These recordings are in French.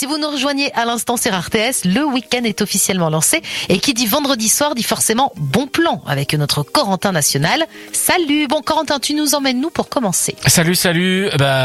Si vous nous rejoignez à l'instant sur RTS, le week-end est officiellement lancé. Et qui dit vendredi soir dit forcément bon plan avec notre Corentin national. Salut, bon Corentin, tu nous emmènes nous pour commencer. Salut.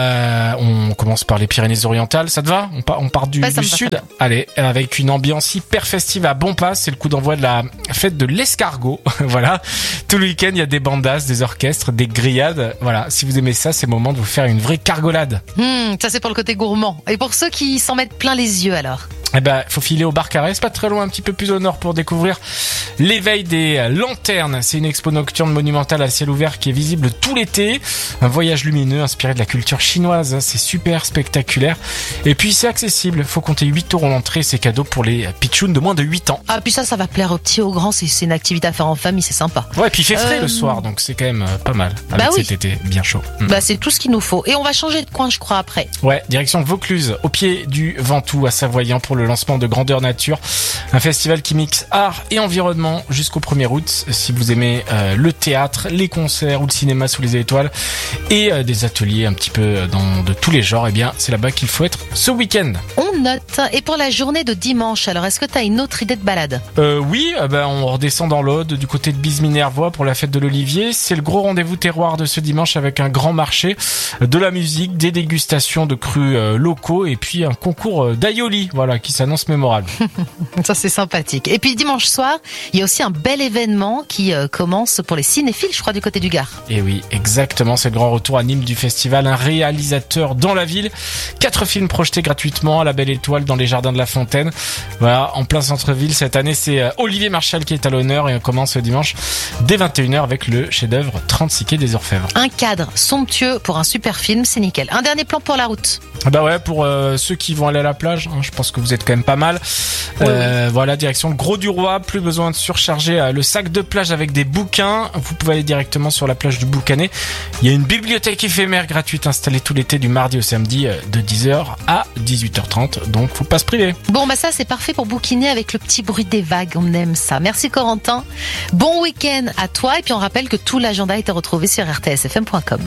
On commence par les Pyrénées-Orientales, ça te va ? On part du sud. Allez, avec une ambiance hyper festive à Bonpas, c'est le coup d'envoi de la fête de l'escargot. Voilà, tout le week-end il y a des bandas, des orchestres, des grillades. Voilà, si vous aimez ça, c'est le moment de vous faire une vraie cargolade. Ça c'est pour le côté gourmand. Et pour ceux qui s'en mettent plein les yeux alors ? Faut filer au Bar Carré, c'est pas très loin, un petit peu plus au nord pour découvrir l'éveil des lanternes. C'est une expo nocturne monumentale à ciel ouvert qui est visible tout l'été. Un voyage lumineux inspiré de la culture chinoise. C'est super spectaculaire. Et puis c'est accessible. Faut compter 8 € l'entrée. C'est cadeau pour les pitchouns de moins de 8 ans. Ah, puis ça va plaire aux petits, aux grands. C'est une activité à faire en famille, c'est sympa. Ouais, puis il fait frais le soir, donc c'est quand même pas mal. Avec cet été bien chaud. C'est tout ce qu'il nous faut. Et on va changer de coin, je crois, après. Ouais, direction Vaucluse, au pied du Ventoux à Savoyant pour le lancement de Grandeur Nature, un festival qui mixe art et environnement jusqu'au 1er août. Si vous aimez le théâtre, les concerts ou le cinéma sous les étoiles et des ateliers un petit peu de tous les genres, c'est là-bas qu'il faut être ce week-end. On note. Et pour la journée de dimanche, alors est-ce que tu as une autre idée de balade ? Oui, on redescend dans l'Aude du côté de Bise-Minervois pour la fête de l'Olivier. C'est le gros rendez-vous terroir de ce dimanche avec un grand marché, de la musique, des dégustations de crus locaux et puis un concours d'aïoli, qui s'annonce mémorable. Ça c'est sympathique. Et puis dimanche soir, il y a aussi un bel événement qui commence pour les cinéphiles, je crois, du côté du Gard. Et oui, exactement, c'est le grand retour à Nîmes du festival. Un réalisateur dans la ville. 4 films projetés gratuitement à la Belle Étoile dans les jardins de la Fontaine. Voilà, en plein centre-ville. Cette année, c'est Olivier Marchal qui est à l'honneur et on commence dimanche dès 21h avec le chef-d'œuvre 36 quai des Orfèvres. Un cadre somptueux pour un super film, c'est nickel. Un dernier plan pour la route. Pour ceux qui vont aller à la plage, je pense que vous êtes quand même pas mal. Direction le Gros du Roi, plus besoin de surcharger le sac de plage avec des bouquins. Vous pouvez aller directement sur la plage du Boucanet. Il y a une bibliothèque éphémère gratuite installée tout l'été du mardi au samedi de 10h à 18h30, donc faut pas se priver. Ça c'est parfait pour bouquiner avec le petit bruit des vagues, on aime ça. Merci Corentin, bon week-end à toi et puis on rappelle que tout l'agenda est à retrouver sur rtsfm.com.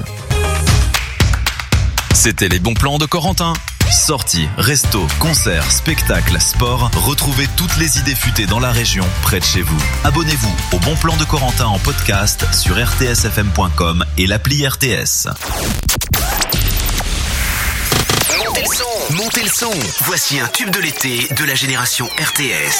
C'était les bons plans de Corentin. Sorties, restos, concerts, spectacles, sport, retrouvez toutes les idées futées dans la région, près de chez vous. Abonnez-vous au Bon Plan de Corentin en podcast sur rtsfm.com et l'appli RTS. Montez le son. Voici un tube de l'été de la génération RTS.